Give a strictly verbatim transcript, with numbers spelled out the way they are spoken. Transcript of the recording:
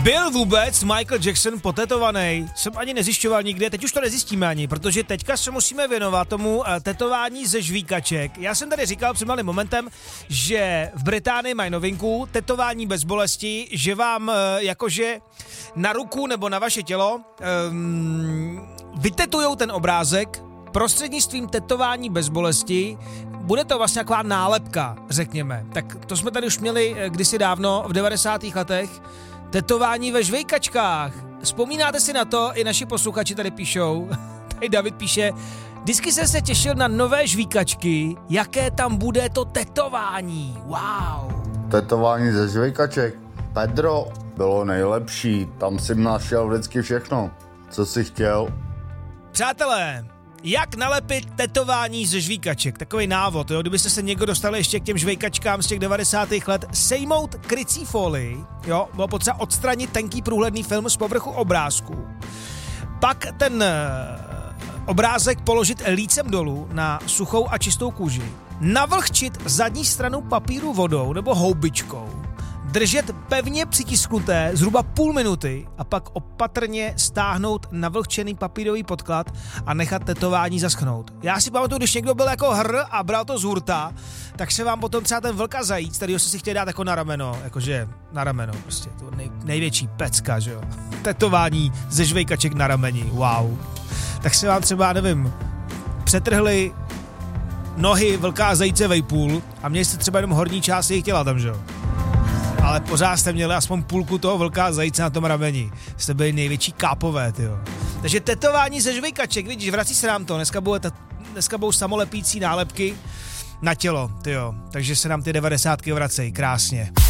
Byl vůbec Michael Jackson potetovaný? Jsem ani nezjišťoval nikde, teď už to nezjistíme ani, protože teďka se musíme věnovat tomu tetování ze žvíkaček. Já jsem tady říkal před malým momentem, že v Británii mají novinku, tetování bez bolesti, že vám jakože na ruku nebo na vaše tělo um, vytetujou ten obrázek prostřednictvím tetování bez bolesti. Bude to vlastně taková nálepka, řekněme. Tak to jsme tady už měli kdysi dávno, v devadesátých letech. Tetování ve žvejkačkách. Vzpomínáte si na to? I naši posluchači tady píšou. Tady David píše, vždycky jsem se těšil na nové žvíkačky, jaké tam bude to tetování. Wow. Tetování ze žvejkaček. Pedro, bylo nejlepší. Tam si našel vždycky všechno, co jsi chtěl. Přátelé, jak nalepit tetování ze žvíkaček? Takový návod, jo? Kdybyste se někdo dostali ještě k těm žvejkačkám z těch devadesátých let, sejmout krycí folii, jo? Bylo potřeba odstranit tenký průhledný film z povrchu obrázku. Pak ten obrázek položit lícem dolů na suchou a čistou kůži. Navlhčit zadní stranu papíru vodou nebo houbičkou. Držet pevně přitisknuté zhruba půl minuty a pak opatrně stáhnout navlhčený papírový podklad a nechat tetování zaschnout. Já si pamatuju, když někdo byl jako hr a bral to z hurta, tak se vám potom třeba ten vlka zajíc, kterýho se si chtěl dát jako na rameno, jakože na rameno, prostě to nej, největší pecka, že jo. Tetování ze žvejkaček na rameni, wow. Tak se vám třeba, nevím, přetrhli nohy vlka a zajíce vejpůl a měli jste třeba jenom horní část jejich těla tam, že jo. Ale pořád jste měli aspoň půlku toho vlka a zajíce na tom rameni. Jste byli největší kápové, tyjo. Takže tetování ze žvejkaček, vidíš, vrací se nám to. Dneska, bude te- dneska budou samolepící nálepky na tělo, tyjo. Takže se nám ty devadesátky vracejí, krásně.